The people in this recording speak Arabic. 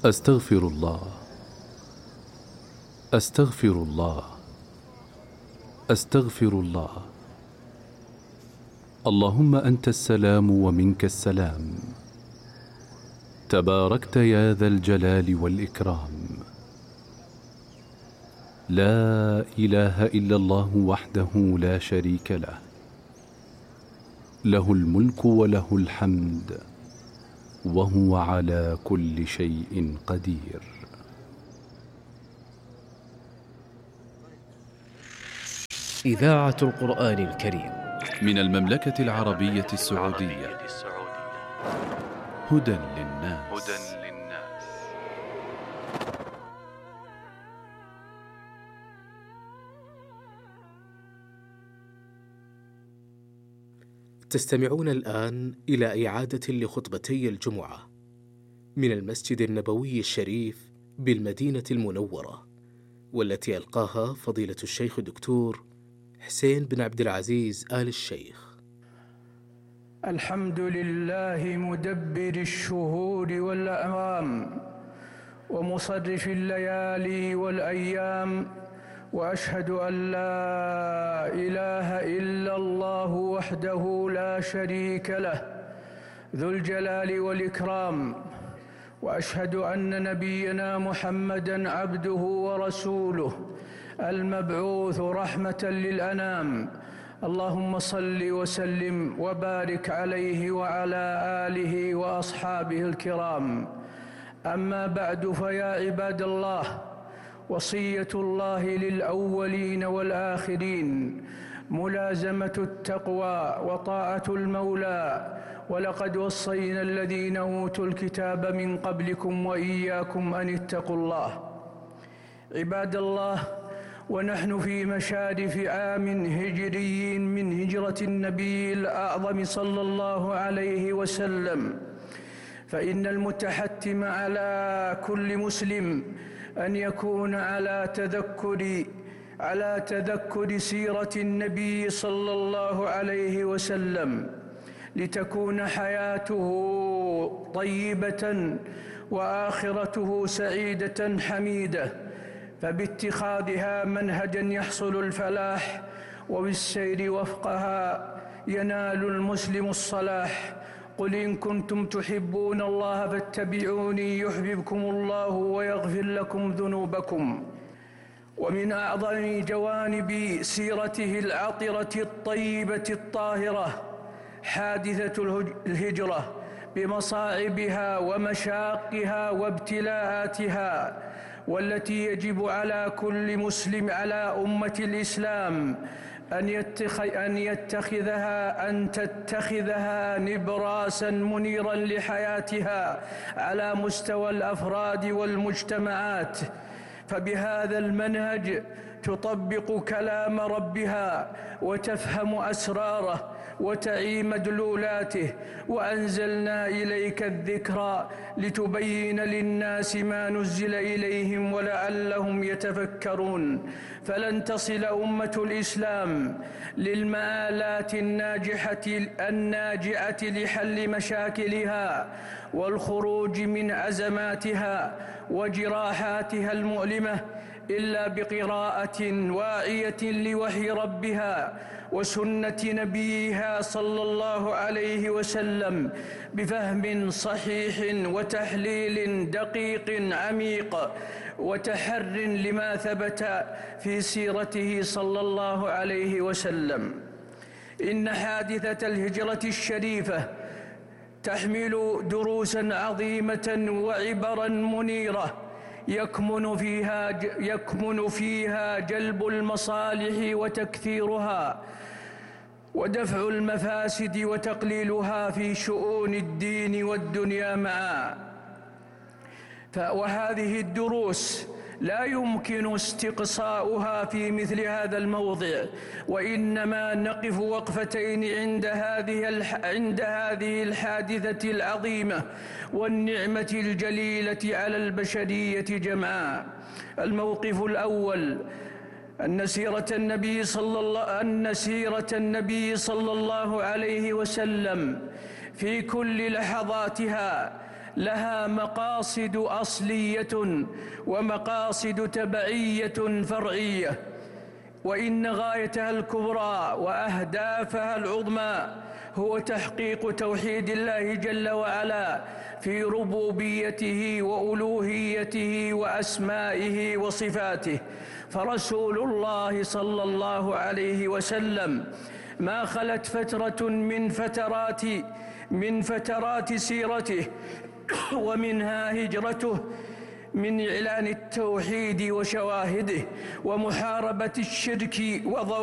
أستغفر الله، أستغفر الله، أستغفر الله. اللهم أنت السلام ومنك السلام، تباركت يا ذا الجلال والإكرام. لا إله إلا الله وحده لا شريك له، له الملك وله الحمد وهو على كل شيء قدير. إذاعة القرآن الكريم من المملكة العربية السعودية. هدى للناس. تستمعون الآن إلى إعادة لخطبتي الجمعة من المسجد النبوي الشريف بالمدينة المنورة، والتي ألقاها فضيلة الشيخ الدكتور حسين بن عبد العزيز آل الشيخ. الحمد لله مدبر الشهور والأعوام ومصرف الليالي والأيام، وأشهد أن لا إله إلا الله وحده لا شريك له ذو الجلال والإكرام، وأشهد أن نبينا محمدًا عبده ورسوله المبعوث رحمة للأنام. اللهم صل وسلم وبارك عليه وعلى آله وأصحابه الكرام. أما بعد، فيا عباد الله، وصية الله للأولين والآخرين ملازمة التقوى وطاعة المولى، ولقد وصينا الذين أوتوا الكتاب من قبلكم وإياكم أن اتقوا الله. عباد الله، ونحن في مشارف عام هجري من هجرة النبي الأعظم صلى الله عليه وسلم، فإن المتحتم على كل مسلم أن يكون على تذكر سيرة النبي صلى الله عليه وسلم، لتكون حياته طيبة وآخرته سعيدة حميدة، فباتخاذها منهجا يحصل الفلاح، وبالسير وفقها ينال المسلم الصلاح. قل إن كنتم تحبون الله فاتبعوني يحببكم الله ويغفر لكم ذنوبكم. ومن أعظم جوانب سيرته العطرة الطيبة الطاهرة حادثة الهجرة بمصاعبها ومشاقها وابتلاءاتها، والتي يجب على كل مسلم، على أمة الإسلام، أن تتخذها نبراسا منيرا لحياتها على مستوى الأفراد والمجتمعات، فبهذا المنهج تطبق كلام ربها وتفهم أسراره وتعي مدلولاته. وأنزلنا إليك الذكر لتبين للناس ما نزل إليهم ولعلهم يتفكرون. فلن تصل أمة الإسلام للمآلات الناجعة لحل مشاكلها والخروج من أزماتها وجراحاتها المؤلمة إلا بقراءة واعية لوحي ربها وسنة نبيها صلى الله عليه وسلم، بفهم صحيح وتحليل دقيق عميق وتحر لما ثبت في سيرته صلى الله عليه وسلم. إن حادثة الهجرة الشريفة تحمل دروسا عظيمة وعبرا منيرة يكمن فيها جلب المصالح وتكثيرها، ودفع المفاسد وتقليلها في شؤون الدين والدنيا معا. وهذه الدروس لا يمكن استقصاؤها في مثل هذا الموضع، وإنما نقف وقفتين عند هذه الحادثة العظيمة والنعمة الجليلة على البشرية جمعاء. الموقف الأول أن سيرة النبي صلى الله عليه وسلم في كل لحظاتها لها مقاصد أصلية ومقاصد تبعية فرعية، وإن غايتها الكبرى وأهدافها العظمى هو تحقيق توحيد الله جل وعلا في ربوبيته وألوهيته وأسمائه وصفاته. فرسول الله صلى الله عليه وسلم ما خلت فترة من فترات سيرته ومنها هجرته من إعلان التوحيد وشواهده ومحاربة الشرك